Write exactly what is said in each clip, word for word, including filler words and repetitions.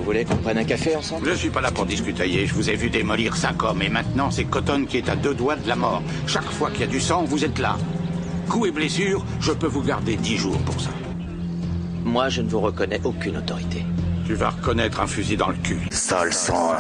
voulez qu'on prenne un café ensemble? Je suis pas là pour discutailler, je vous ai vu démolir cinq hommes et maintenant c'est Cotton qui est à deux doigts de la mort. Chaque fois qu'il y a du sang, vous êtes là. Coups et blessures, je peux vous garder dix jours pour ça. Moi, je ne vous reconnais aucune autorité. Tu vas reconnaître un fusil dans le cul. Sale sang.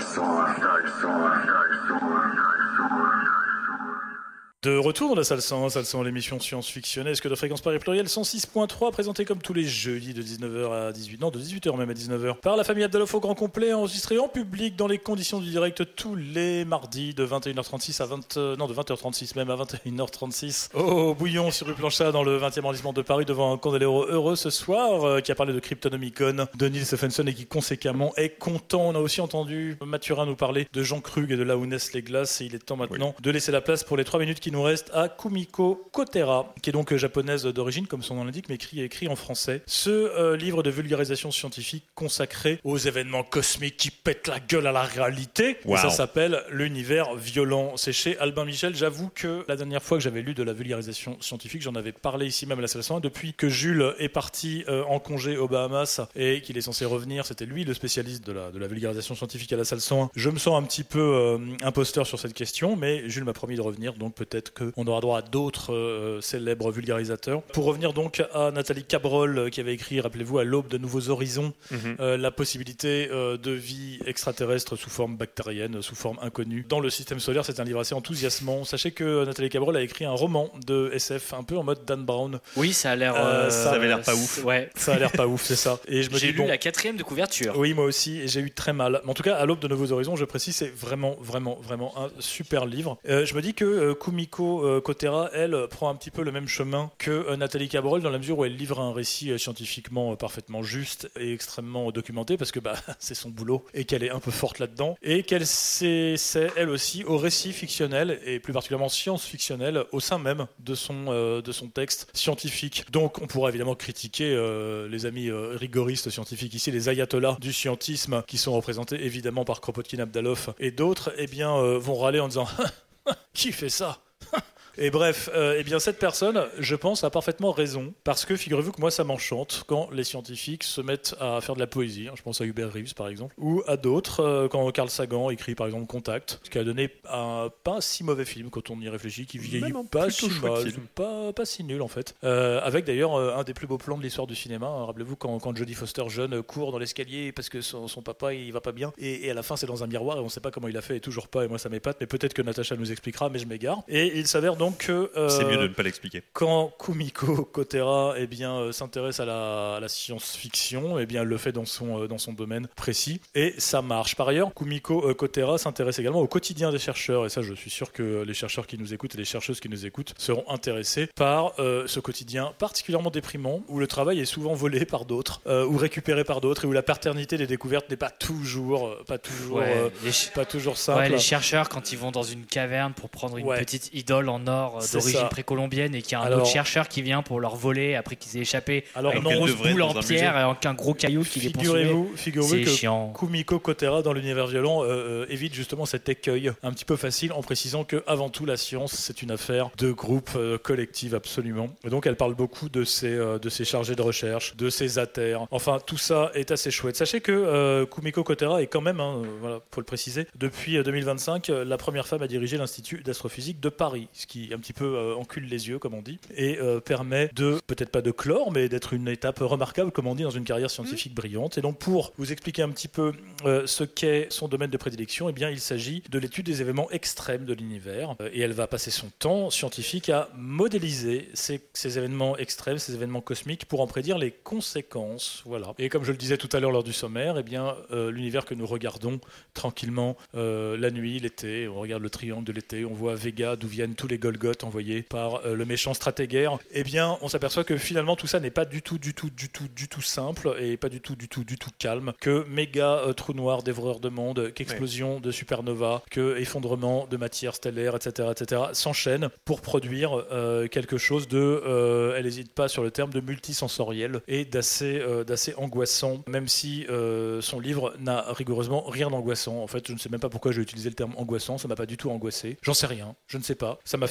De retour dans la salle cent un, salle cent un, l'émission science-fictionnesque de Fréquence Paris Pluriel cent six point trois, présentée comme tous les jeudis de dix-neuf heures à dix-huit heures, non, de dix-huit heures même à dix-neuf heures, par la famille Abdaloff au grand complet, enregistré en public dans les conditions du direct tous les mardis de vingt et une heures trente-six à vingt, euh, non, de vingt heures trente-six même à vingt et une heures trente-six au Bouillon sur rue Planchat dans le vingtième arrondissement de Paris devant un Candelero heureux ce soir euh, qui a parlé de Cryptonomicon de Neil Stephenson et qui conséquemment est content. On a aussi entendu Mathurin nous parler de Jean Krug et de là où naissent les glaces et il est temps maintenant oui. de laisser la place pour les trois minutes qui nous restent à Kumiko Kotera, qui est donc japonaise d'origine, comme son nom l'indique, mais écrit, écrit en français. Ce euh, livre de vulgarisation scientifique consacré aux événements cosmiques qui pètent la gueule à la réalité. Wow. Et ça s'appelle L'univers violent. C'est chez Albin Michel. J'avoue que la dernière fois que j'avais lu de la vulgarisation scientifique, j'en avais parlé ici même à la salle cent un. Depuis que Jules est parti euh, en congé aux Bahamas et qu'il est censé revenir, c'était lui le spécialiste de la, de la vulgarisation scientifique à la salle cent un. Je me sens un petit peu euh, imposteur sur cette question, mais Jules m'a promis de revenir, donc peut-être qu'on aura droit à d'autres euh, célèbres vulgarisateurs. Pour revenir donc à Nathalie Cabrol euh, qui avait écrit, rappelez-vous, à l'aube de nouveaux horizons, mm-hmm. euh, la possibilité euh, de vie extraterrestre sous forme bactérienne, sous forme inconnue dans le système solaire. C'est un livre assez enthousiasmant. Sachez que Nathalie Cabrol a écrit un roman de S F un peu en mode Dan Brown. Oui, ça a l'air. Euh, ça, ça avait l'air pas ouf. Ouais. Ça a l'air pas ouf, c'est ça. Et je me j'ai dis, lu bon, la quatrième de couverture. Oui, moi aussi, et j'ai eu très mal. Mais en tout cas, à l'aube de nouveaux horizons, je précise, c'est vraiment, vraiment, vraiment un super livre. Euh, je me dis que euh, Kumiko euh, Kotera, elle, prend un petit peu le même chemin que euh, Nathalie Cabrol dans la mesure où elle livre un récit euh, scientifiquement euh, parfaitement juste et extrêmement euh, documenté parce que bah, c'est son boulot et qu'elle est un peu forte là-dedans et qu'elle s'essaie elle aussi au récit fictionnel et plus particulièrement science-fictionnel au sein même de son, euh, de son texte scientifique. Donc on pourra évidemment critiquer euh, les amis euh, rigoristes scientifiques ici, les ayatollahs du scientisme qui sont représentés évidemment par Kropotkin, Abdaloff et d'autres, eh bien euh, vont râler en disant qui fait ça? Et bref, euh, eh bien cette personne, je pense, a parfaitement raison, parce que figurez-vous que moi ça m'enchante quand les scientifiques se mettent à faire de la poésie, hein, je pense à Hubert Reeves par exemple, ou à d'autres, euh, quand Carl Sagan écrit par exemple Contact, ce qui a donné un pas un si mauvais film quand on y réfléchit, qui vieillit non, pas si mal, pas, pas si nul en fait, euh, avec d'ailleurs euh, un des plus beaux plans de l'histoire du cinéma, hein, rappelez-vous quand, quand Jodie Foster jeune court dans l'escalier parce que son, son papa il va pas bien, et, et à la fin c'est dans un miroir et on sait pas comment il a fait et toujours pas, et moi ça m'épate, mais peut-être que Natacha nous expliquera, mais je m'égare, et il s'avère donc que euh, c'est mieux de ne pas l'expliquer. Quand Kumiko Kotera eh bien, euh, s'intéresse à la, à la science-fiction, eh bien, elle le fait dans son, euh, dans son domaine précis et ça marche. Par ailleurs, Kumiko euh, Kotera s'intéresse également au quotidien des chercheurs et ça je suis sûr que les chercheurs qui nous écoutent et les chercheuses qui nous écoutent seront intéressés par euh, ce quotidien particulièrement déprimant où le travail est souvent volé par d'autres euh, ou récupéré par d'autres et où la paternité des découvertes n'est pas toujours, euh, pas toujours, ouais, euh, ch- pas toujours simple. Ouais, les chercheurs quand ils vont dans une caverne pour prendre une ouais. petite idole en or euh, d'origine précolombienne et qu'il y a un alors, autre chercheur qui vient pour leur voler après qu'ils aient échappé alors, une grosse boule en pierre et avec un gros caillou qui les poursuivait. Figurez-vous, figurez-vous que chiant. Kumiko Kotera dans l'univers violent euh, euh, évite justement cet écueil un petit peu facile en précisant que avant tout la science c'est une affaire de groupe euh, collective absolument. Et donc elle parle beaucoup de ses, euh, de ses chargés de recherche, de ses atères. Enfin tout ça est assez chouette. Sachez que euh, Kumiko Kotera est quand même, hein, voilà, faut le préciser, depuis deux mille vingt-cinq la première femme à diriger l'Institut d'astrophysique de Paris, ce qui un petit peu euh, encule les yeux comme on dit, et euh, permet de, peut-être pas de clore, mais d'être une étape remarquable, comme on dit, dans une carrière scientifique mmh. brillante. Et donc, pour vous expliquer un petit peu euh, ce qu'est son domaine de prédilection, eh bien, il s'agit de l'étude des événements extrêmes de l'univers. Euh, et elle va passer son temps scientifique à modéliser ces, ces événements extrêmes, ces événements cosmiques, pour en prédire les conséquences. Voilà. Et comme je le disais tout à l'heure lors du sommaire, eh bien, euh, l'univers que nous regardons tranquillement euh, la nuit, l'été, on regarde le triangle de l'été, on voit Vega, d'où viennent tous les Golgoth envoyés par euh, le méchant stratégaire, eh bien on s'aperçoit que finalement tout ça n'est pas du tout, du tout, du tout, du tout simple et pas du tout, du tout, du tout calme, que méga euh, trou noir dévoreur de monde, qu'explosion oui. de supernova, que effondrement de matière stellaire, et cetera, et cetera s'enchaînent pour produire euh, quelque chose de, euh, elle n'hésite pas sur le terme, de multisensoriel et d'assez, euh, d'assez angoissant, même si euh, son livre n'a rigoureusement rien d'angoissant. En fait, je ne sais même pas pourquoi j'ai utilisé le terme angoissant, ça m'a pas du tout angoissé. J'en sais rien, je ne sais pas. Ça m'a fait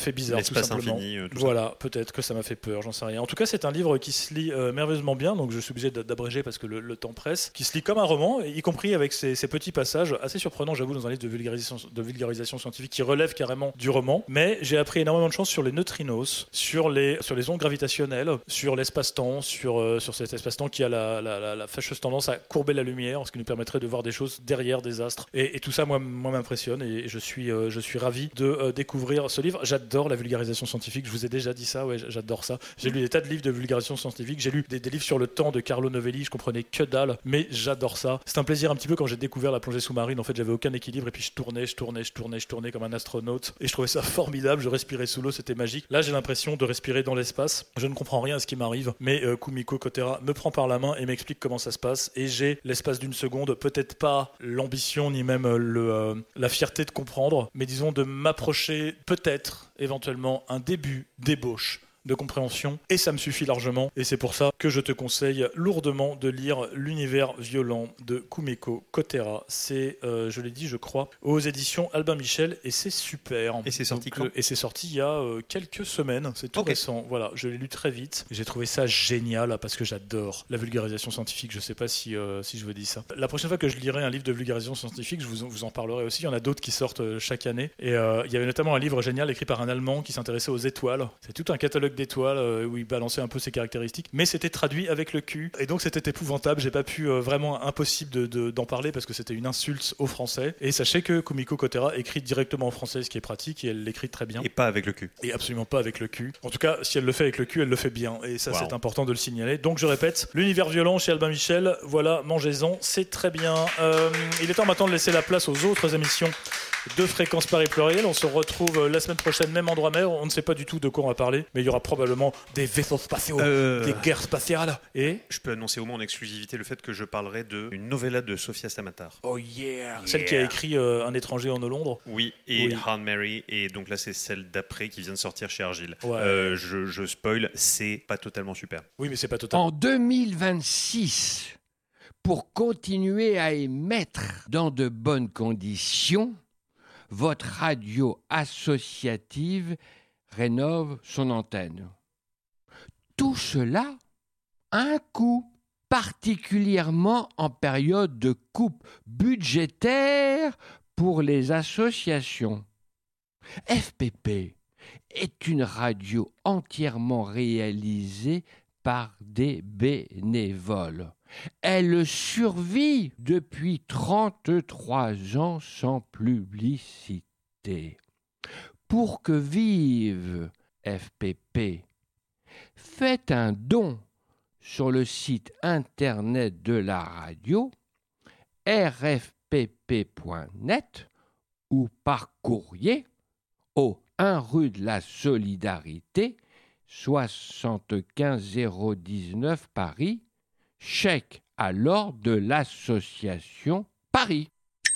fait bizarre, l'espace tout simplement. Infini, euh, tout voilà, ça. peut-être que ça m'a fait peur, j'en sais rien. En tout cas, c'est un livre qui se lit euh, merveilleusement bien, donc je suis obligé d'abréger parce que le, le temps presse, qui se lit comme un roman, y compris avec ces, ces petits passages assez surprenants, j'avoue, dans un livre de vulgarisation, de vulgarisation scientifique qui relève carrément du roman. Mais j'ai appris énormément de choses sur les neutrinos, sur les, sur les ondes gravitationnelles, sur l'espace-temps, sur, euh, sur cet espace-temps qui a la, la, la, la fâcheuse tendance à courber la lumière, ce qui nous permettrait de voir des choses derrière des astres. Et, et tout ça, moi, moi m'impressionne et je suis, euh, je suis ravi de euh, découvrir ce livre. J'adore la vulgarisation scientifique, je vous ai déjà dit ça, ouais, j'adore ça. J'ai lu des tas de livres de vulgarisation scientifique, j'ai lu des, des livres sur le temps de Carlo Novelli, je comprenais que dalle, mais j'adore ça. C'est un plaisir un petit peu quand j'ai découvert la plongée sous-marine, en fait j'avais aucun équilibre et puis je tournais, je tournais, je tournais, je tournais comme un astronaute et je trouvais ça formidable, je respirais sous l'eau, c'était magique. Là j'ai l'impression de respirer dans l'espace, je ne comprends rien à ce qui m'arrive, mais euh, Kumiko Kotera me prend par la main et m'explique comment ça se passe et j'ai l'espace d'une seconde, peut-être pas l'ambition ni même le, euh, la fierté de comprendre, mais disons de m'approcher peut-être éventuellement un début d'ébauche de compréhension, et ça me suffit largement, et c'est pour ça que je te conseille lourdement de lire L'univers violent de Kumiko Kotera. C'est, euh, je l'ai dit, je crois, aux éditions Albin Michel, et c'est super. Et c'est sorti Donc, quand euh, Et c'est sorti il y a euh, quelques semaines, c'est tout okay. récent. Voilà, je l'ai lu très vite, et j'ai trouvé ça génial, parce que j'adore la vulgarisation scientifique, je sais pas si, euh, si je vous dis ça. La prochaine fois que je lirai un livre de vulgarisation scientifique, je vous, vous en parlerai aussi, il y en a d'autres qui sortent euh, chaque année, et euh, il y avait notamment un livre génial écrit par un Allemand qui s'intéressait aux étoiles. C'est tout un catalogue d'étoiles euh, où il balançait un peu ses caractéristiques, mais c'était traduit avec le cul et donc c'était épouvantable. J'ai pas pu euh, vraiment impossible de, de, d'en parler parce que c'était une insulte aux Français. Et sachez que Kumiko Kotera écrit directement en français, ce qui est pratique, et elle l'écrit très bien. Et pas avec le cul. Et absolument pas avec le cul. En tout cas, si elle le fait avec le cul, elle le fait bien. Et ça, wow. C'est important de le signaler. Donc je répète, L'univers violent chez Albin Michel. Voilà, mangez-en, c'est très bien. Euh, il est temps maintenant de laisser la place aux autres émissions de Fréquence Paris Pluriel. On se retrouve la semaine prochaine, même endroit mer. On ne sait pas du tout de quoi on va parler, mais il y aura probablement des vaisseaux spatiaux, euh... des guerres spatiales. Et je peux annoncer au moins en exclusivité le fait que je parlerai d'une novella de Sofia Samatar. Oh yeah, yeah. Celle qui a écrit euh, Un étranger en Londres. Oui, et oui. Hail Mary. Et donc là, c'est celle d'après qui vient de sortir chez Argile. Ouais. Euh, je, je spoil, c'est pas totalement super. Oui, mais c'est pas totalement. En deux mille vingt-six, pour continuer à émettre dans de bonnes conditions, votre radio associative rénove son antenne. Tout cela a un coût, particulièrement en période de coupe budgétaire pour les associations. F P P est une radio entièrement réalisée par des bénévoles. Elle survit depuis trente-trois ans sans publicité. Pour que vive F P P, faites un don sur le site internet de la radio r f p p point net ou par courrier au un rue de la Solidarité, soixante-quinze zéro dix-neuf Paris, chèque à l'ordre de l'association Paris.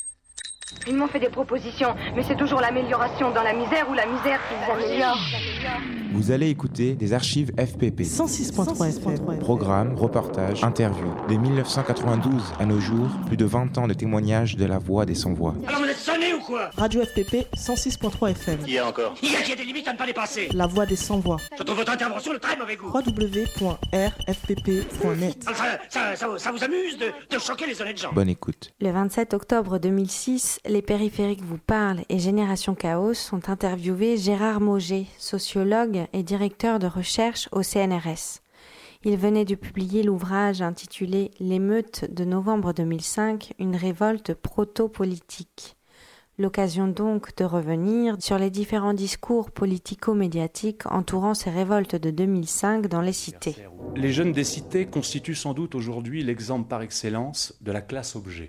Ils m'ont fait des propositions, mais c'est toujours l'amélioration dans la misère ou la misère qui vous améliore. Vous allez écouter des archives F P P. cent six virgule trois F M. Programmes, reportages, interviews. De mille neuf cent quatre-vingt-douze à nos jours, plus de vingt ans de témoignages de la voix des sans-voix. Alors vous êtes sonné ou quoi? Radio F P P cent six virgule trois F M. Il y a encore. Il y a, il y a des limites à ne pas dépasser. La voix des sans-voix. Je trouve votre intervention de très mauvais goût. w w w point r f p p point net. Ça, ça, ça, ça vous amuse de, de choquer les honnêtes gens. Bonne écoute. Le vingt-sept octobre deux mille six, Les Périphériques vous parlent et Génération Chaos ont interviewé Gérard Mauger, sociologue et directeur de recherche au C N R S. Il venait de publier l'ouvrage intitulé « L'émeute de novembre deux mille cinq, une révolte proto-politique ». L'occasion donc de revenir sur les différents discours politico-médiatiques entourant ces révoltes de deux mille cinq dans les cités. Les jeunes des cités constituent sans doute aujourd'hui l'exemple par excellence de la classe objet.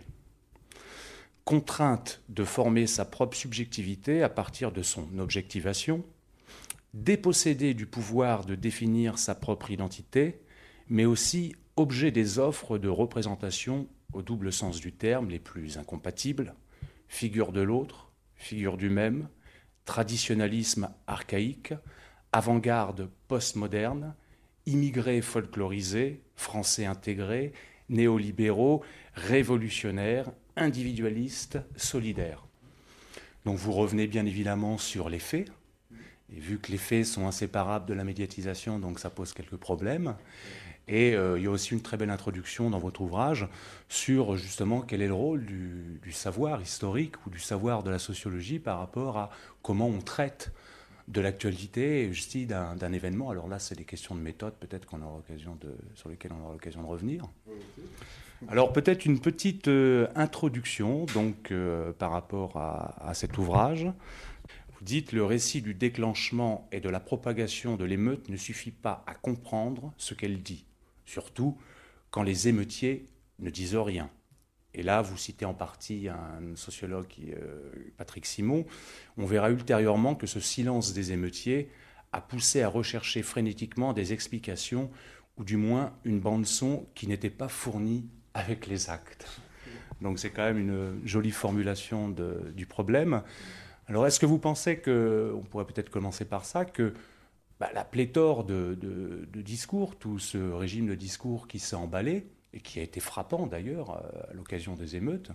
Contrainte de former sa propre subjectivité à partir de son objectivation, dépossédée du pouvoir de définir sa propre identité, mais aussi objet des offres de représentation au double sens du terme les plus incompatibles, figure de l'autre, figure du même, traditionnalisme archaïque, avant-garde postmoderne, immigrés folklorisés, français intégrés, néolibéraux, révolutionnaires, individualistes, solidaires. Donc vous revenez bien évidemment sur les faits, Et vu que les faits sont inséparables de la médiatisation, donc ça pose quelques problèmes. Et euh, il y a aussi une très belle introduction dans votre ouvrage sur justement quel est le rôle du, du savoir historique ou du savoir de la sociologie par rapport à comment on traite de l'actualité, juste d'un, d'un événement. Alors là, c'est des questions de méthode, peut-être qu'on aura l'occasion de, sur lesquelles on aura l'occasion de revenir. Alors peut-être une petite euh, introduction donc euh, par rapport à, à cet ouvrage. Vous dites, le récit du déclenchement et de la propagation de l'émeute ne suffit pas à comprendre ce qu'elle dit, surtout quand les émeutiers ne disent rien. Et là, vous citez en partie un sociologue, euh, Patrick Simon. On verra ultérieurement que ce silence des émeutiers a poussé à rechercher frénétiquement des explications, ou du moins une bande-son qui n'était pas fournie avec les actes. Donc c'est quand même une jolie formulation de, du problème. Alors, est-ce que vous pensez que, on pourrait peut-être commencer par ça, que bah, la pléthore de, de, de discours, tout ce régime de discours qui s'est emballé, et qui a été frappant d'ailleurs à l'occasion des émeutes,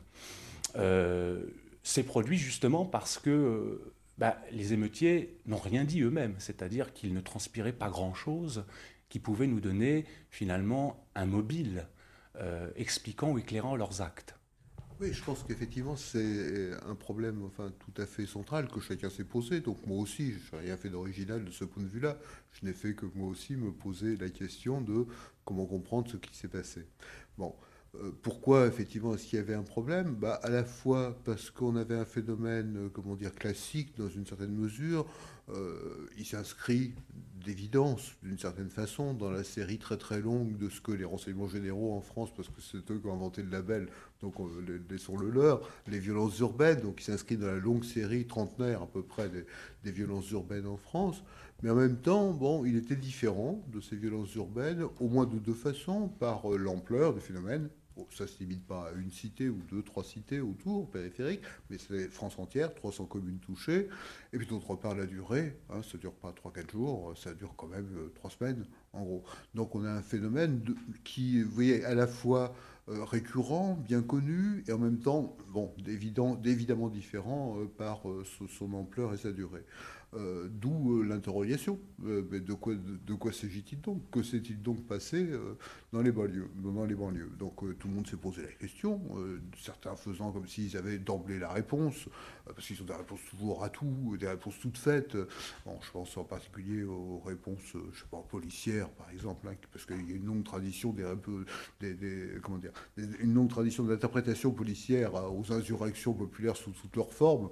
euh, s'est produit justement parce que bah, les émeutiers n'ont rien dit eux-mêmes, c'est-à-dire qu'ils ne transpiraient pas grand-chose qui pouvait nous donner finalement un mobile euh, expliquant ou éclairant leurs actes. Oui, je pense qu'effectivement, c'est un problème enfin, tout à fait central que chacun s'est posé. Donc moi aussi, je n'ai rien fait d'original de ce point de vue-là. Je n'ai fait que moi aussi me poser la question de comment comprendre ce qui s'est passé. Bon, euh, pourquoi effectivement est-ce qu'il y avait un problème ? Bah, à la fois parce qu'on avait un phénomène, euh, comment dire, classique dans une certaine mesure. Euh, il s'inscrit d'évidence, d'une certaine façon, dans la série très très longue de ce que les renseignements généraux en France, parce que c'est eux qui ont inventé le label, donc laissons-le leur, les violences urbaines, donc il s'inscrit dans la longue série trentenaire à peu près des, des violences urbaines en France. Mais en même temps, bon, il était différent de ces violences urbaines, au moins de deux façons, par euh, l'ampleur du phénomène. Bon, ça ne se limite pas à une cité ou deux, trois cités autour, périphériques, mais c'est France entière, trois cents communes touchées. Et puis d'autre part, la durée, hein, ça ne dure pas trois quatre jours, ça dure quand même euh, trois semaines, en gros. Donc on a un phénomène de, qui, vous voyez, à la fois euh, récurrent, bien connu, et en même temps, bon, d'évident, d'évidemment différent euh, par euh, son ampleur et sa durée. Euh, d'où euh, l'interrogation. Euh, mais de quoi, de, de quoi s'agit-il donc ? Que s'est-il donc passé euh, dans les banlieues, dans les banlieues ? Donc euh, tout le monde s'est posé la question, euh, certains faisant comme s'ils avaient d'emblée la réponse, euh, parce qu'ils ont des réponses toujours à tout, des réponses toutes faites. Bon, je pense en particulier aux réponses, euh, je sais pas, policières par exemple, hein, parce qu'il y a une longue tradition des, des, des comment dire, des, une longue tradition d'interprétation policière aux insurrections populaires sous toutes leurs formes.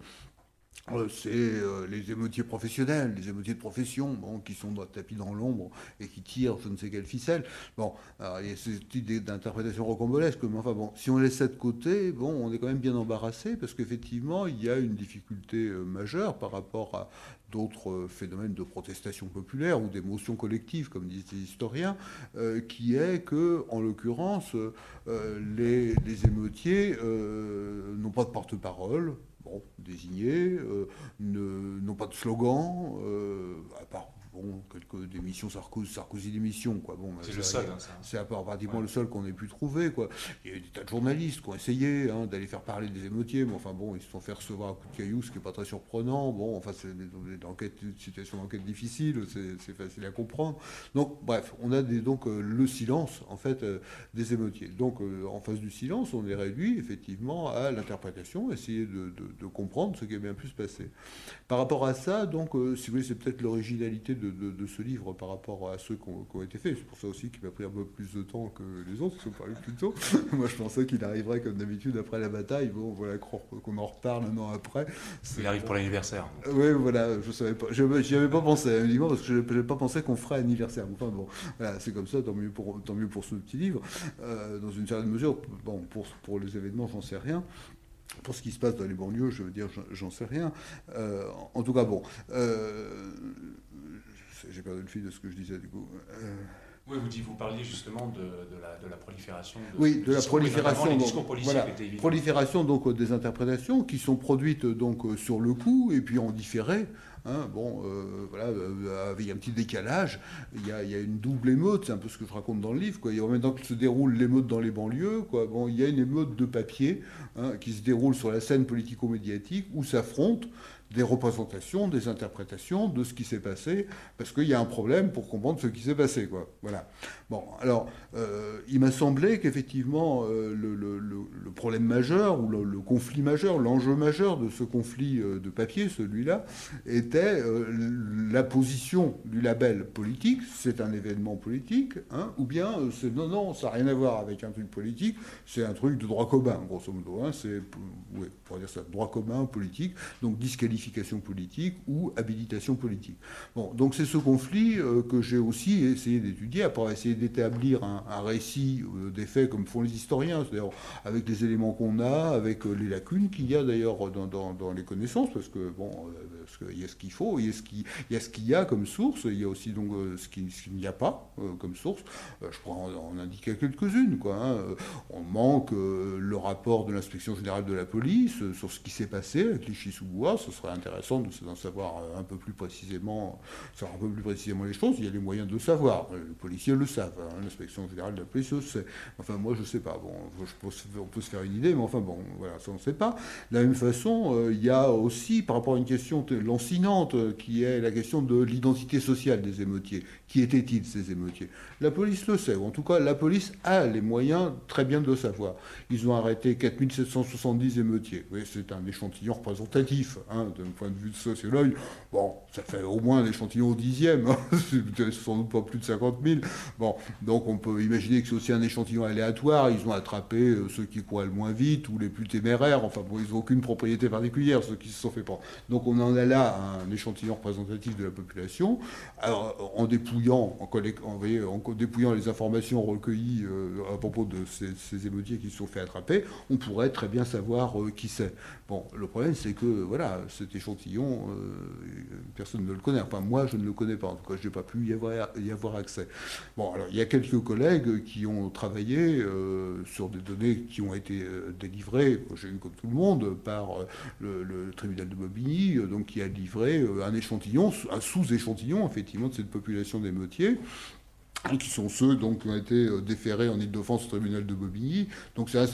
C'est euh, les émeutiers professionnels, les émeutiers de profession, bon, qui sont tapis dans l'ombre et qui tirent je ne sais quelle ficelle. Bon, alors, il y a cette idée d'interprétation rocambolesque, mais enfin bon, si on laisse ça de côté, bon, on est quand même bien embarrassé parce qu'effectivement, il y a une difficulté euh, majeure par rapport à d'autres euh, phénomènes de protestation populaire ou d'émotion collective, comme disent les historiens, euh, qui est que, en l'occurrence, euh, les, les émeutiers euh, n'ont pas de porte-parole. Bon, désignés, euh, ne, n'ont pas de slogan, euh, à part bon, quelques démissions, Sarkozy, Sarkozy démission, quoi. Bon, c'est le seul, hein, ça. C'est à part pratiquement ouais. le seul qu'on ait pu trouver, quoi. Il y a eu des tas de journalistes qui ont essayé hein, d'aller faire parler des émeutiers, mais enfin bon, ils se sont fait recevoir un coup de caillou, ce qui n'est pas très surprenant. Bon, enfin, c'est des, des enquêtes, une situation d'enquête difficile, c'est, c'est facile à comprendre. Donc, bref, on a des, donc euh, le silence, en fait, euh, des émeutiers. Donc, euh, en face du silence, on est réduit, effectivement, à l'interprétation, essayer de, de, de comprendre ce qui a bien pu se passer. Par rapport à ça, donc, euh, si vous voulez, c'est peut-être l'originalité de De, de ce livre par rapport à ceux qui ont, qui ont été faits. C'est pour ça aussi qu'il m'a pris un peu plus de temps que les autres, qui sont parus plus tôt. Moi, je pensais qu'il arriverait, comme d'habitude, après la bataille. Bon, voilà, qu'on en reparle un an après. C'est... Il arrive pour l'anniversaire. Oui, voilà, je savais pas. J'y avais pas pensé, uniquement parce que je n'avais pas pensé qu'on ferait anniversaire. Enfin, bon, voilà, c'est comme ça, tant mieux pour, tant mieux pour ce petit livre. Euh, dans une certaine mesure, bon, pour, pour les événements, j'en sais rien. Pour ce qui se passe dans les banlieues, je veux dire, j'en sais rien. Euh, en tout cas, bon... Euh, j'ai perdu le fil de ce que je disais, du coup. Euh... Oui, vous, dites, vous parliez justement de, de, la, de la prolifération. De, oui, de la prolifération. Donc, donc, voilà, prolifération donc des interprétations qui sont produites donc sur le coup et puis en différé. Hein, bon, euh, voilà, euh, avec un petit décalage, il y, a, il y a une double émeute, c'est un peu ce que je raconte dans le livre, quoi. Il y a, en même temps que se déroule l'émeute dans les banlieues, quoi, bon, il y a une émeute de papier hein, qui se déroule sur la scène politico-médiatique où s'affrontent des représentations, des interprétations de ce qui s'est passé, parce qu'il y a un problème pour comprendre ce qui s'est passé, quoi. Voilà. Bon, alors, euh, il m'a semblé qu'effectivement, euh, le, le, le problème majeur, ou le, le conflit majeur, l'enjeu majeur de ce conflit euh, de papier, celui-là, était euh, la position du label politique, c'est un événement politique, hein, ou bien euh, c'est non, non, ça n'a rien à voir avec un truc politique, c'est un truc de droit commun, grosso modo, hein, c'est, ouais, on pourrait dire ça, droit commun politique, donc disqualification politique ou habilitation politique. Bon, donc c'est ce conflit euh, que j'ai aussi essayé d'étudier, après essayer d'établir un, un récit euh, des faits comme font les historiens, c'est-à-dire avec les éléments qu'on a, avec euh, les lacunes qu'il y a d'ailleurs dans, dans, dans les connaissances, parce que bon, euh, parce qu'il y a ce qu'il faut, il y a ce qu'il, il y a ce qu'il y a comme source, il y a aussi donc euh, ce, qui, ce qu'il n'y a pas euh, comme source. Euh, je pourrais en, en indiquer quelques-unes, quoi. Hein. On manque euh, le rapport de l'inspection générale de la police euh, sur ce qui s'est passé à Clichy-sous-Bois. Ce serait intéressant de, d'en savoir un peu plus précisément, savoir un peu plus précisément les choses. Il y a les moyens de savoir. Les policiers le savent. Hein. L'inspection générale de la police le sait. Enfin, moi, je ne sais pas. Bon, je pense, on peut se faire une idée, mais enfin, bon, voilà, ça, on ne sait pas. De la même façon, euh, il y a aussi, par rapport à une question lancinante, euh, qui est la question de l'identité sociale des émeutiers. Qui étaient-ils, ces émeutiers? La police le sait, ou en tout cas, la police a les moyens très bien de le savoir. Ils ont arrêté quatre mille sept cent soixante-dix émeutiers. Oui, c'est un échantillon représentatif, hein, d'un point de vue de sociologue. Bon, ça fait au moins un échantillon au dixième, hein. C'est sans doute pas plus de cinquante mille. Bon, donc on peut imaginer que c'est aussi un échantillon aléatoire. Ils ont attrapé euh, ceux qui couraient le moins vite ou les plus téméraires. Enfin, bon, ils n'ont aucune propriété particulière, ceux qui se sont fait prendre. Donc on en a là un échantillon représentatif de la population. Alors, en dépouillant, en, collect... en, voyez, en dépouillant les informations recueillies euh, à propos de ces, ces émeutiers qui se sont fait attraper, on pourrait très bien savoir euh, qui c'est. Bon, le problème, c'est que, voilà, cet échantillon, euh, personne ne le connaît. Enfin, moi, je ne le connais pas. En tout cas, je n'ai pas pu y avoir, y avoir accès. Bon, alors, il y a quelques collègues qui ont travaillé euh, sur des données qui ont été euh, délivrées, j'ai eu comme tout le monde, par euh, le, le tribunal de Bobigny, euh, donc qui a livré euh, un échantillon, un sous-échantillon, effectivement, de cette population d'émeutiers, qui sont ceux donc, qui ont été déférés en Ile-de-France au tribunal de Bobigny. Donc c'est un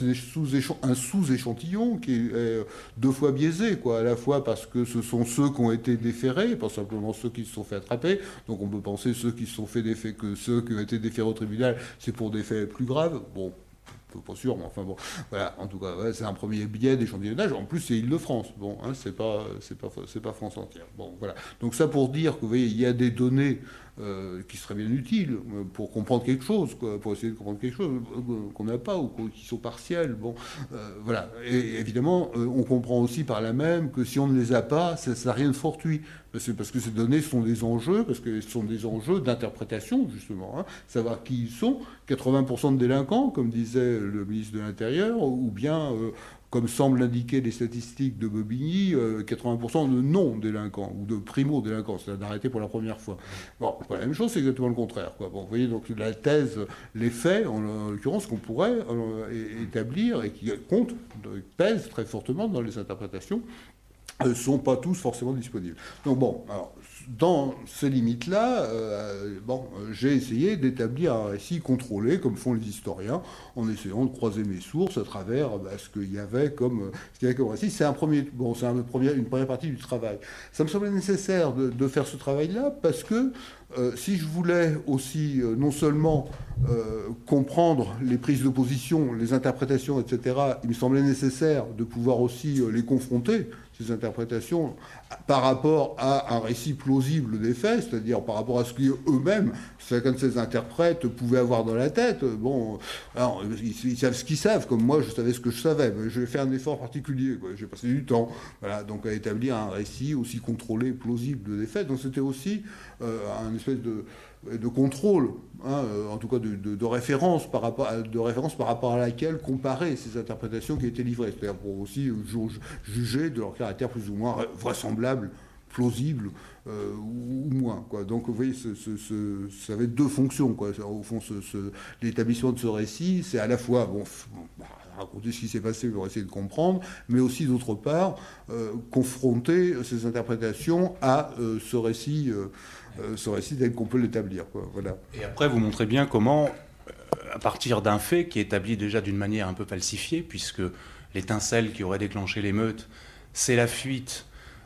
sous-échantillon qui est deux fois biaisé, quoi, à la fois parce que ce sont ceux qui ont été déférés, pas simplement ceux qui se sont fait attraper. Donc on peut penser ceux qui se sont fait déférer, que ceux qui ont été déférés au tribunal, c'est pour des faits plus graves. Bon, pas sûr, mais enfin bon, voilà, en tout cas, ouais, c'est un premier biais d'échantillonnage. En plus, c'est Île-de-France. Bon, hein, c'est pas, c'est pas, c'est pas France entière. Bon, voilà. Donc ça pour dire que, vous voyez, il y a des données euh, qui seraient bien utiles pour comprendre quelque chose, quoi, pour essayer de comprendre quelque chose euh, qu'on n'a pas ou qui sont partielles. Bon, euh, voilà. Et évidemment, euh, on comprend aussi par là même que si on ne les a pas, ça n'a rien de fortuit. C'est parce que ces données sont des enjeux, parce que ce sont des enjeux d'interprétation, justement. Hein, savoir qui ils sont, quatre-vingts pour cent de délinquants, comme disait le ministre de l'Intérieur, ou bien, euh, comme semblent l'indiquer les statistiques de Bobigny, euh, quatre-vingts pour cent de non-délinquants, ou de primo-délinquants, c'est-à-dire d'arrêter pour la première fois. Bon, c'est pas la même chose, c'est exactement le contraire, quoi. Bon, vous voyez, donc la thèse, les faits, en, en l'occurrence, qu'on pourrait euh, établir, et qui comptent, pèsent très fortement dans les interprétations, ne sont pas tous forcément disponibles. Donc bon, alors, dans ces limites-là, euh, bon, j'ai essayé d'établir un récit contrôlé, comme font les historiens, en essayant de croiser mes sources à travers bah, ce qu'il y avait comme, ce qu'il y avait comme récit. C'est, un premier, bon, c'est un premier, une première partie du travail. Ça me semblait nécessaire de, de faire ce travail-là, parce que euh, si je voulais aussi euh, non seulement euh, comprendre les prises de position, les interprétations, et cetera, il me semblait nécessaire de pouvoir aussi euh, les confronter, ces interprétations, par rapport à un récit plausible des faits, c'est-à-dire par rapport à ce qu'eux-mêmes, chacun de ces interprètes, pouvaient avoir dans la tête. Bon, alors, ils, ils savent ce qu'ils savent, comme moi, je savais ce que je savais. Mais je vais faire un effort particulier, quoi. J'ai passé du temps, voilà, donc à établir un récit aussi contrôlé, plausible des faits. Donc c'était aussi euh, un espèce de... de contrôle, hein, en tout cas de, de, de, référence par rapport à, de référence par rapport à laquelle comparer ces interprétations qui étaient livrées, c'est-à-dire pour aussi juger de leur caractère plus ou moins vraisemblable, plausible euh, ou, ou moins, quoi. Donc vous voyez, ce, ce, ce, ça avait deux fonctions, quoi. Au fond, ce, ce, l'établissement de ce récit, c'est à la fois bon, bon, raconter ce qui s'est passé pour essayer de comprendre, mais aussi d'autre part euh, confronter ces interprétations à euh, ce récit. Euh, Euh, ce récit tel qu'on peut l'établir, quoi. Voilà. Et après, vous montrez bien comment, euh, à partir d'un fait qui est établi déjà d'une manière un peu falsifiée, puisque l'étincelle qui aurait déclenché l'émeute, c'est la fuite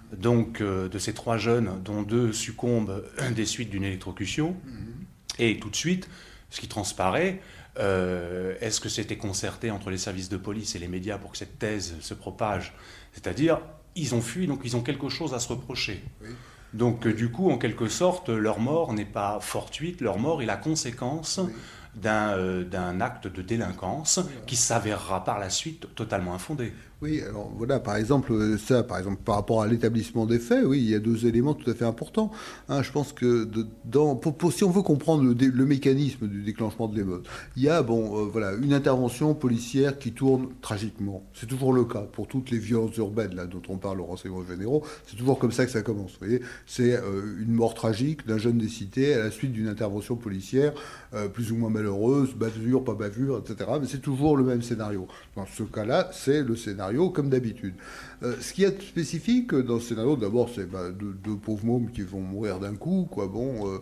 donc euh, de ces trois jeunes, dont deux succombent des suites d'une électrocution. Mmh. Et tout de suite, ce qui transparaît, euh, est-ce que c'était concerté entre les services de police et les médias pour que cette thèse se propage ? C'est-à-dire, ils ont fui, donc ils ont quelque chose à se reprocher. Oui. Donc euh, du coup, en quelque sorte, leur mort n'est pas fortuite, leur mort est la conséquence... Oui. D'un, euh, d'un acte de délinquance qui s'avérera par la suite totalement infondé. Oui, alors voilà, par exemple, ça, par exemple, par rapport à l'établissement des faits, oui, il y a deux éléments tout à fait importants. Hein, je pense que de, dans, pour, pour, si on veut comprendre le, dé, le mécanisme du déclenchement de l'émeute, il y a bon, euh, voilà, une intervention policière qui tourne tragiquement. C'est toujours le cas pour toutes les violences urbaines là, dont on parle aux renseignements généraux. C'est toujours comme ça que ça commence. Vous voyez, c'est euh, une mort tragique d'un jeune des cités à la suite d'une intervention policière euh, plus ou moins malheureuse, bavure, pas bavure, et cetera. Mais c'est toujours le même scénario. Dans ce cas-là, c'est le scénario comme d'habitude. Euh, ce qu'il y a de spécifique dans ce scénario, d'abord, c'est bah, deux, deux pauvres mômes qui vont mourir d'un coup, quoi. Bon, euh,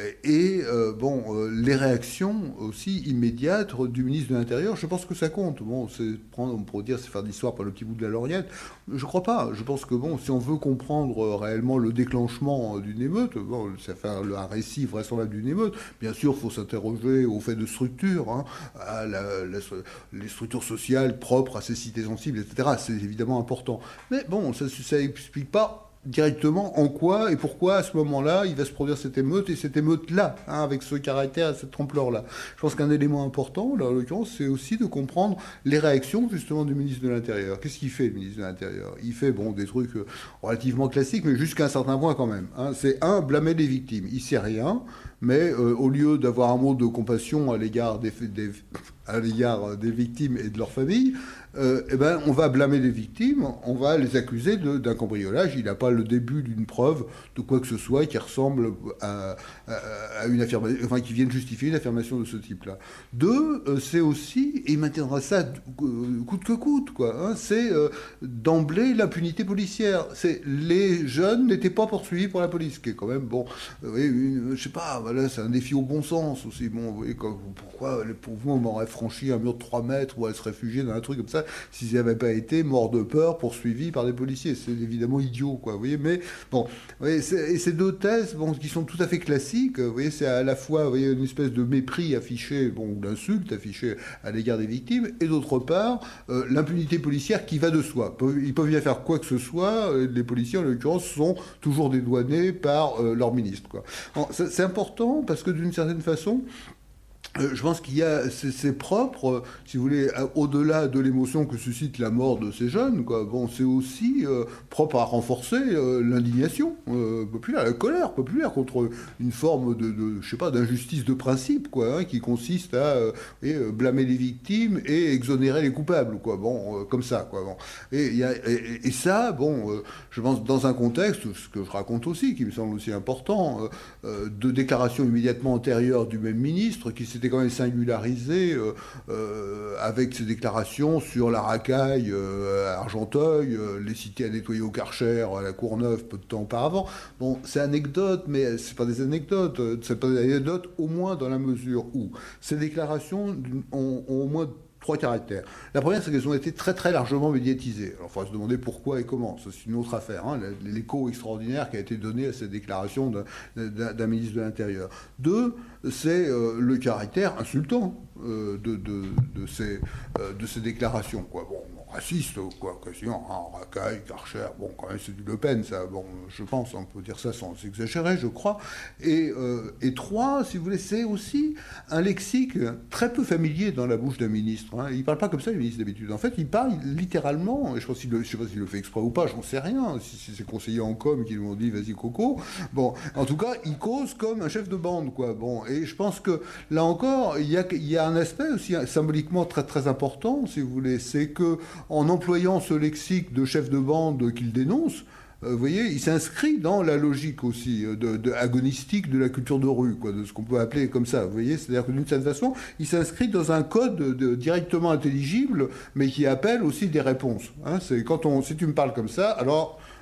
et euh, bon, euh, les réactions aussi immédiates du ministre de l'Intérieur, je pense que ça compte. Bon, c'est prendre, on pourrait dire, c'est faire de l'histoire par le petit bout de la lorgnette. Je crois pas. Je pense que bon, si on veut comprendre réellement le déclenchement d'une émeute, bon, ça fait un récit vraisemblable d'une émeute. Bien sûr, il faut s'interroger au fait de structure, hein, à la, la, les structures sociales propres à ces cités sensibles, et cetera. C'est évidemment important. Mais bon, ça n'explique pas directement en quoi et pourquoi à ce moment-là il va se produire cette émeute et cette émeute-là, hein, avec ce caractère et cette ampleur-là. Je pense qu'un élément important, là, en l'occurrence, c'est aussi de comprendre les réactions justement du ministre de l'Intérieur. Qu'est-ce qu'il fait, le ministre de l'Intérieur ? Il fait bon, des trucs euh, relativement classiques, mais jusqu'à un certain point quand même. Hein. C'est un, blâmer les victimes. Il sait rien, mais euh, au lieu d'avoir un mot de compassion à l'égard des, des, à l'égard des victimes et de leurs familles, Euh, eh ben, on va blâmer les victimes, on va les accuser de, d'un cambriolage. Il n'a pas le début d'une preuve de quoi que ce soit qui ressemble à, à, à une affirmation, enfin qui vienne justifier une affirmation de ce type-là. Deux, euh, c'est aussi, et il maintiendra ça euh, coûte que coûte, quoi. Hein, c'est euh, d'emblée l'impunité policière. C'est les jeunes n'étaient pas poursuivis pour la police, ce qui est quand même bon. Euh, oui, une, je sais pas, voilà, c'est un défi au bon sens aussi. Bon, vous voyez, quand, pourquoi les pauvres hommes auraient franchi un mur de trois mètres ou à se réfugier dans un truc comme ça? S'ils n'avaient pas été morts de peur, poursuivis par des policiers. C'est évidemment idiot, quoi, vous voyez, mais bon, vous voyez, c'est, et ces deux thèses, bon, qui sont tout à fait classiques, vous voyez, c'est à la fois, vous voyez, une espèce de mépris affiché, bon, d'insulte affiché à l'égard des victimes, et d'autre part, euh, l'impunité policière qui va de soi. Ils peuvent bien faire quoi que ce soit, les policiers, en l'occurrence, sont toujours dédouanés par euh, leur ministre, quoi. Alors, c'est, c'est important, parce que d'une certaine façon, Euh, je pense qu'il y a, c'est, c'est propre, euh, si vous voulez, euh, au-delà de l'émotion que suscite la mort de ces jeunes, quoi. Bon, c'est aussi euh, propre à renforcer euh, l'indignation euh, populaire, la colère populaire contre une forme de, de je sais pas, d'injustice de principe, quoi, hein, qui consiste à euh, et, euh, blâmer les victimes et exonérer les coupables, quoi. Bon, euh, comme ça, quoi. Bon. Et, y a, et, et ça, bon, euh, je pense dans un contexte, ce que je raconte aussi, qui me semble aussi important, euh, euh, de déclaration immédiatement antérieure du même ministre, qui s'était quand même singularisé euh, euh, avec ses déclarations sur la racaille euh, à Argenteuil, euh, les cités à nettoyer au Karcher, à la Courneuve, peu de temps auparavant. Bon, c'est anecdote, mais c'est pas des anecdotes. C'est pas des anecdotes, au moins dans la mesure où ces déclarations ont, ont au moins trois caractères. La première, c'est qu'elles ont été très très largement médiatisées. Alors, il faudra se demander pourquoi et comment. Ça, c'est une autre affaire. Hein, l'écho extraordinaire qui a été donné à cette déclaration d'un, d'un, d'un ministre de l'Intérieur. Deux, c'est euh, le caractère insultant euh, de, de, de, ces, euh, de ces déclarations, quoi. Bon, raciste, quoi, quasiment, hein, racaille, Karcher, bon, quand même, c'est du Le Pen, ça, bon, je pense, on peut dire ça sans exagérer, je crois. Et, euh, et trois, si vous voulez, c'est aussi un lexique très peu familier dans la bouche d'un ministre. Hein. Il ne parle pas comme ça, le ministre, d'habitude. En fait, il parle littéralement, et je pense qu'il le, je sais pas s'il le fait exprès ou pas, j'en sais rien, si, si c'est conseillers en com qui lui ont dit, vas-y, coco. Bon, en tout cas, il cause comme un chef de bande, quoi. Bon, et je pense que, là encore, il y a, il y a un aspect aussi symboliquement très, très important, si vous voulez, c'est que en employant ce lexique de chef de bande qu'il dénonce, euh, vous voyez, il s'inscrit dans la logique aussi de, de, agonistique de la culture de rue, quoi, de ce qu'on peut appeler comme ça. Vous voyez, c'est-à-dire que d'une certaine façon, il s'inscrit dans un code de, de, directement intelligible, mais qui appelle aussi des réponses. Hein, c'est quand on, si tu me parles comme ça, alors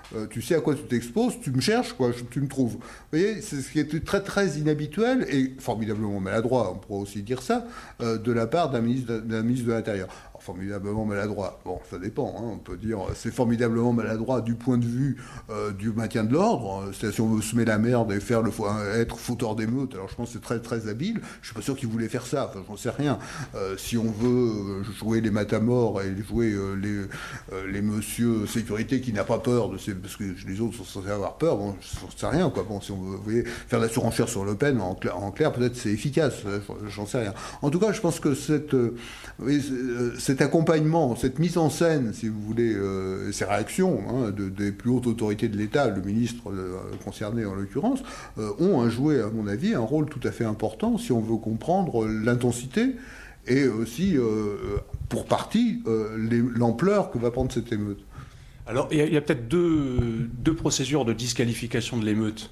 Euh, tu sais à quoi tu t'exposes, tu me cherches, quoi, tu me trouves. Vous voyez, c'est ce qui est très très inhabituel et formidablement maladroit, on pourrait aussi dire ça, euh, de la part d'un ministre, d'un ministre de l'Intérieur. Alors, formidablement maladroit, bon, ça dépend, hein, on peut dire c'est formidablement maladroit du point de vue euh, du maintien de l'ordre. C'est-à-dire si on veut semer la merde et faire le, être fauteur d'émeute, alors je pense que c'est très très habile. Je suis pas sûr qu'il voulait faire ça, enfin j'en sais rien. Euh, si on veut jouer les matamors et jouer euh, les, euh, les monsieur sécurité qui n'a pas peur de ces, parce que les autres sont censés avoir peur, bon, j'en sais rien, quoi. Bon, si on veut, vous voyez, faire la surenchère sur Le Pen, en clair, en clair peut-être c'est efficace, j'en sais rien. En tout cas, je pense que cette, euh, cet accompagnement, cette mise en scène, si vous voulez, euh, ces réactions hein, de, des plus hautes autorités de l'État, le ministre euh, concerné en l'occurrence, euh, ont un joué, à mon avis, un rôle tout à fait important si on veut comprendre l'intensité et aussi, euh, pour partie, euh, les, l'ampleur que va prendre cette émeute. Alors, il y a, il y a peut-être deux, deux procédures de disqualification de l'émeute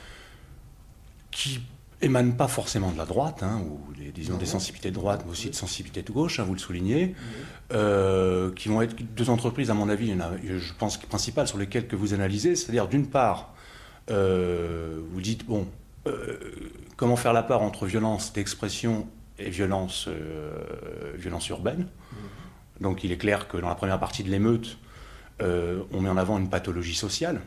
qui émanent pas forcément de la droite, hein, ou les, disons des sensibilités de droite, mais aussi de sensibilités de gauche, hein, vous le soulignez, mmh. euh, qui vont être deux entreprises, à mon avis, il y en a, je pense, principales sur lesquelles que vous analysez, c'est-à-dire d'une part, euh, vous dites, bon, euh, comment faire la part entre violence d'expression et violence, euh, violence urbaine. Mmh. Donc il est clair que dans la première partie de l'émeute, euh, on met en avant une pathologie sociale.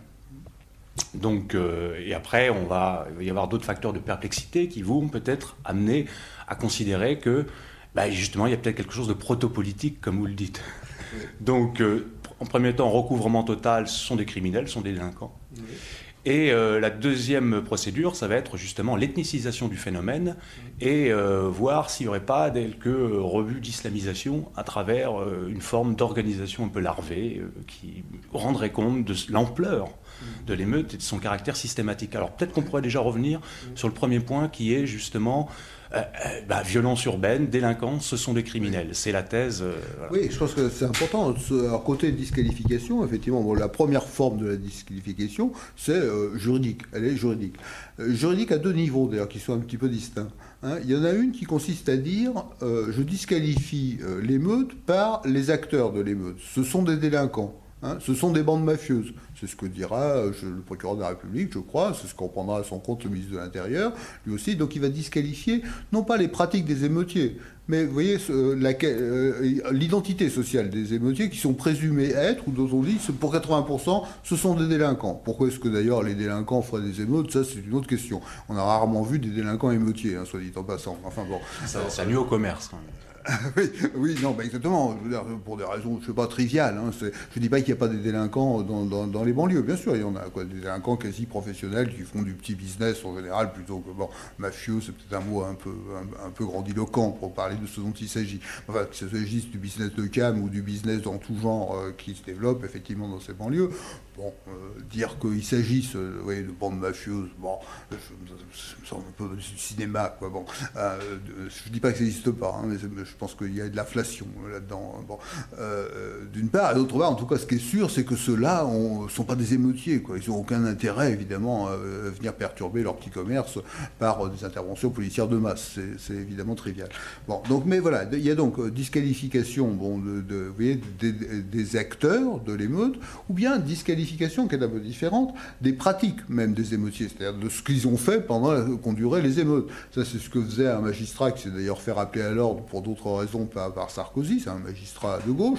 Donc, euh, et après, on va, il va y avoir d'autres facteurs de perplexité qui vont peut-être amener à considérer que, bah, justement, il y a peut-être quelque chose de proto-politique, comme vous le dites. Oui. Donc, euh, en premier temps, recouvrement total, ce sont des criminels, ce sont des délinquants. Oui. Et euh, la deuxième procédure, ça va être justement l'ethnicisation du phénomène et euh, voir s'il n'y aurait pas quelques rebuts d'islamisation à travers euh, une forme d'organisation un peu larvée euh, qui rendrait compte de l'ampleur de l'émeute et de son caractère systématique. Alors peut-être qu'on pourrait déjà revenir sur le premier point qui est justement euh, euh, bah, violence urbaine, délinquance, ce sont des criminels. C'est la thèse. Euh, voilà. Oui, je pense que c'est important. Alors, côté disqualification, effectivement, bon, la première forme de la disqualification, c'est euh, juridique. Elle est juridique. Euh, juridique à deux niveaux, d'ailleurs, qui sont un petit peu distincts. Hein. Il y en a une qui consiste à dire euh, je disqualifie euh, l'émeute par les acteurs de l'émeute. Ce sont des délinquants. Hein, ce sont des bandes mafieuses. C'est ce que dira euh, je, le procureur de la République, je crois. C'est ce qu'on prendra à son compte le ministre de l'Intérieur, lui aussi. Donc il va disqualifier, non pas les pratiques des émeutiers, mais vous voyez, euh, la, euh, l'identité sociale des émeutiers qui sont présumés être, ou dont on dit, pour quatre-vingts pour cent, ce sont des délinquants. Pourquoi est-ce que d'ailleurs les délinquants feraient des émeutes? Ça, c'est une autre question. On a rarement vu des délinquants émeutiers, hein, soit dit en passant. Enfin bon. Ça, ça nuit au commerce, quand même. oui, oui, non, bah exactement. Je veux dire, pour des raisons, je sais pas, triviales. Hein, c'est, je dis pas qu'il n'y a pas des délinquants dans, dans, dans les banlieues. Bien sûr, il y en a, quoi, des délinquants quasi professionnels qui font du petit business en général, plutôt que bon, mafieux, c'est peut-être un mot un peu, un, un peu grandiloquent pour parler de ce dont il s'agit. Enfin, que ce s'agisse du business de cam ou du business dans tout genre euh, qui se développe effectivement dans ces banlieues. Bon, euh, dire qu'il s'agisse euh, ouais, de bandes mafieuses, bon, ça me semble un peu du cinéma, quoi. Bon, euh, de, je dis pas que ça n'existe pas, hein, mais je pense qu'il y a de l'inflation là-dedans. Bon, euh, d'une part, et d'autre part, en tout cas, ce qui est sûr, c'est que ceux-là ne sont pas des émeutiers, quoi. Ils n'ont aucun intérêt, évidemment, à venir perturber leur petit commerce par des interventions policières de masse. C'est, c'est évidemment trivial. Bon, donc, mais voilà, il y a donc disqualification, bon, de, de, vous voyez, des, des acteurs de l'émeute, ou bien disqualification qui est un peu différente des pratiques même des émeutiers, c'est-à-dire de ce qu'ils ont fait pendant qu'on durait les émeutes. Ça, c'est ce que faisait un magistrat qui s'est d'ailleurs fait rappeler à l'ordre pour d'autres raisons par, par Sarkozy, c'est un magistrat de gauche,